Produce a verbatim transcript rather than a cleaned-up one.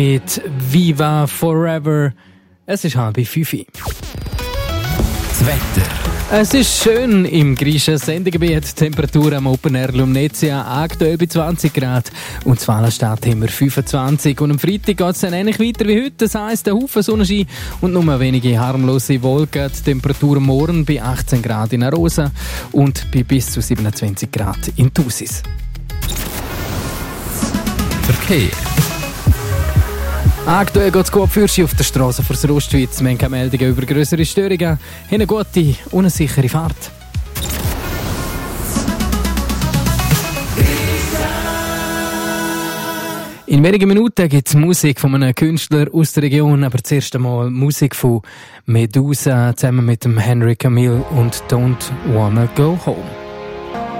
Mit Viva Forever. Es ist halb fünf. Das Wetter. Es ist schön im griechischen Sendegebiet. Die Temperatur am Open Air Lumnezia aktuell bei zwanzig Grad. Und in Wallenstadt haben wir fünfundzwanzig. Und am Freitag geht es dann ähnlich weiter wie heute. Das heisst, ein Haufen Sonnenschein und nur wenige harmlose Wolken. Die Temperatur morgen bei achtzehn Grad in Arosa und bei bis zu siebenundzwanzig Grad in Thusis. Verkehr. Aktuell geht es gut für Sie auf der Straße vor der Ostschweiz. Wir haben keine Meldungen über grössere Störungen. Haben eine gute, unsichere Fahrt. In wenigen Minuten gibt es Musik von einem Künstler aus der Region, aber zuerst einmal Musik von Medusa zusammen mit dem Henry Camille und Don't Wanna Go Home.